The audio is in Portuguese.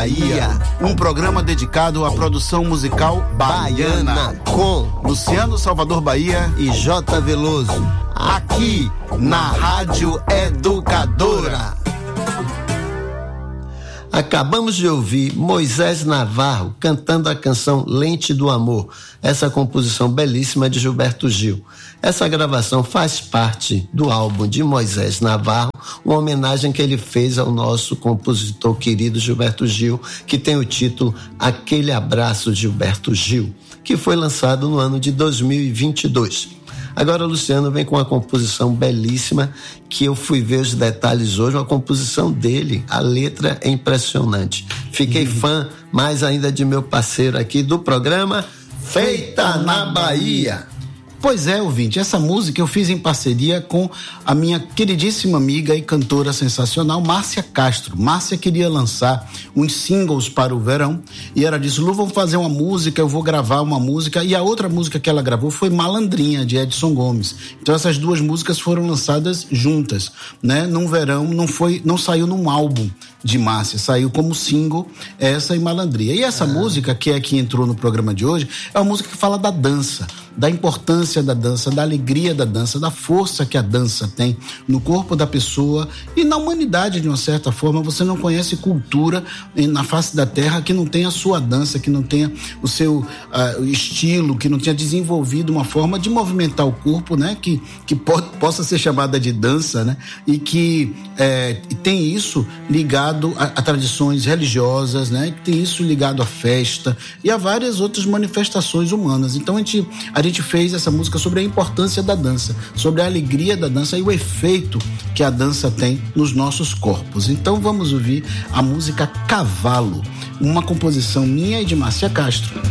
Bahia, um programa dedicado à produção musical baiana, com Luciano Salvador Bahia e J. Veloso, aqui na Rádio Educadora. Acabamos de ouvir Moisés Navarro cantando a canção Lente do Amor, essa composição belíssima de Gilberto Gil. Essa gravação faz parte do álbum de Moisés Navarro, uma homenagem que ele fez ao nosso compositor querido Gilberto Gil, que tem o título Aquele Abraço Gilberto Gil, que foi lançado no ano de 2022. Agora o Luciano vem com uma composição belíssima que eu fui ver os detalhes hoje, uma composição dele, a letra é impressionante. Fiquei fã mais ainda de meu parceiro aqui do programa Feita na Bahia. Pois é, ouvinte, essa música eu fiz em parceria com a minha queridíssima amiga e cantora sensacional, Márcia Castro. Márcia queria lançar uns singles para o verão e ela disse: Lu, vamos fazer uma música, eu vou gravar uma música. E a outra música que ela gravou foi Malandrinha, de Edson Gomes. Então essas duas músicas foram lançadas juntas, né? Num verão, não saiu num álbum de Márcia, saiu como single essa e Malandrinha. E essa música, que é que entrou no programa de hoje, é uma música que fala da dança, da importância da dança, da alegria da dança, da força que a dança tem no corpo da pessoa e na humanidade, de uma certa forma. Você não conhece cultura na face da terra que não tenha a sua dança, que não tenha o seu estilo, que não tenha desenvolvido uma forma de movimentar o corpo, né? Que possa ser chamada de dança, né? E que tem isso ligado a tradições religiosas, né? Que tem isso ligado à festa e a várias outras manifestações humanas. Então a gente fez essa música sobre a importância da dança, sobre a alegria da dança e o efeito que a dança tem nos nossos corpos. Então vamos ouvir a música Cavalo, uma composição minha e de Márcia Castro.